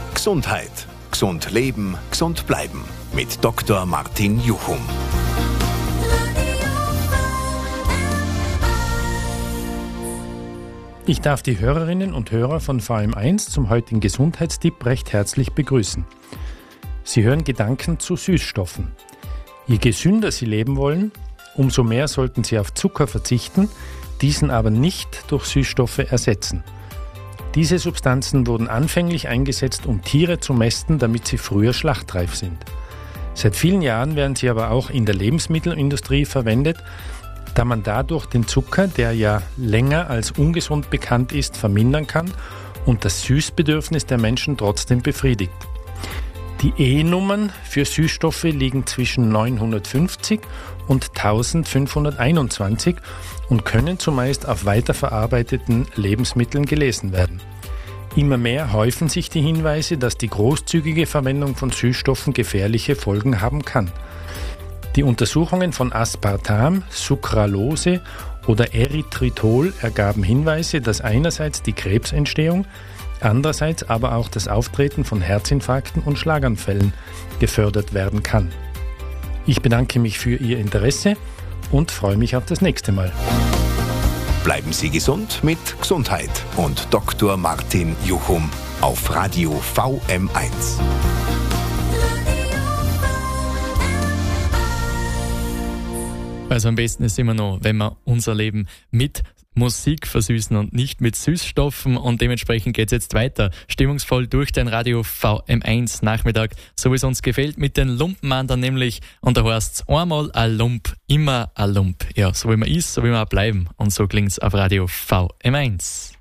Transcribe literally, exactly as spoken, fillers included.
Gesundheit. Gesund leben, gesund bleiben. Mit Doktor Martin Juchum. Ich darf die Hörerinnen und Hörer von V M eins zum heutigen Gesundheitstipp recht herzlich begrüßen. Sie hören Gedanken zu Süßstoffen. Je gesünder Sie leben wollen, umso mehr sollten Sie auf Zucker verzichten, diesen aber nicht durch Süßstoffe ersetzen. Diese Substanzen wurden anfänglich eingesetzt, um Tiere zu mästen, damit sie früher schlachtreif sind. Seit vielen Jahren werden sie aber auch in der Lebensmittelindustrie verwendet, da man dadurch den Zucker, der ja länger als ungesund bekannt ist, vermindern kann und das Süßbedürfnis der Menschen trotzdem befriedigt. Die E-Nummern für Süßstoffe liegen zwischen neunhundertfünfzig und eintausendfünfhunderteinundzwanzig und können zumeist auf weiterverarbeiteten Lebensmitteln gelesen werden. Immer mehr häufen sich die Hinweise, dass die großzügige Verwendung von Süßstoffen gefährliche Folgen haben kann. Die Untersuchungen von Aspartam, Sucralose oder Erythritol ergaben Hinweise, dass einerseits die Krebsentstehung, andererseits aber auch das Auftreten von Herzinfarkten und Schlaganfällen gefördert werden kann. Ich bedanke mich für Ihr Interesse und freue mich auf das nächste Mal. Bleiben Sie gesund mit Gesundheit und Doktor Martin Juchum auf Radio V M eins. Also am besten ist immer noch, wenn wir unser Leben mit Musik versüßen und nicht mit Süßstoffen, und dementsprechend geht es jetzt weiter. Stimmungsvoll durch den Radio V M eins Nachmittag, so wie es uns gefällt, mit den Lumpenmandern nämlich. Und da heißt es einmal ein Lump, immer ein Lump. Ja, so wie man ist, so wie wir auch bleiben. Und so klingt es auf Radio V M eins.